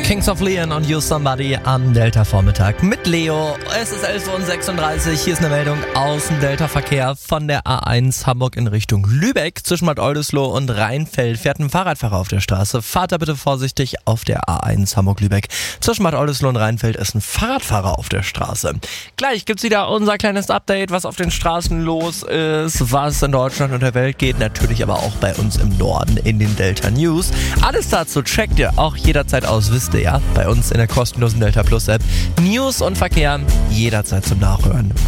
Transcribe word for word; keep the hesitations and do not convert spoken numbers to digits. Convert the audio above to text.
Kings of Leon und You Somebody am Delta-Vormittag mit Leo. Es ist elf Uhr sechsunddreißig. Hier ist eine Meldung aus dem Delta-Verkehr von der A eins Hamburg in Richtung Lübeck. Zwischen Bad Oldesloe und Rheinfeld fährt ein Fahrradfahrer auf der Straße. Fahrt da bitte vorsichtig auf der A eins Hamburg-Lübeck. Zwischen Bad Oldesloe und Rheinfeld ist ein Fahrradfahrer auf der Straße. Gleich gibt's wieder unser kleines Update, was auf den Straßen los ist, was in Deutschland und der Welt geht. Natürlich aber auch bei uns im Norden in den Delta News. Alles dazu checkt ihr auch jederzeit aus, wisst ihr ja, bei uns in der kostenlosen Delta Plus App. News und Verkehr jederzeit zum Nachhören